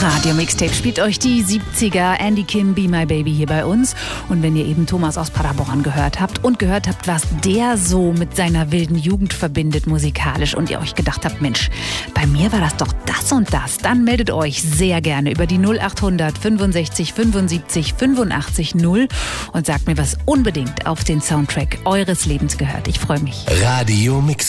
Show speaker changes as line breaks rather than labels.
Radio Mixtape spielt euch die 70er, Andy Kim, Be My Baby hier bei uns. Und wenn ihr eben Thomas aus Paderborn gehört habt, was der so mit seiner wilden Jugend verbindet musikalisch und ihr euch gedacht habt, Mensch, bei mir war das doch das und das, dann meldet euch sehr gerne über die 0800 65 75 85 0 und sagt mir, was unbedingt auf den Soundtrack eures Lebens gehört. Ich freue mich.
Radio Mixtape.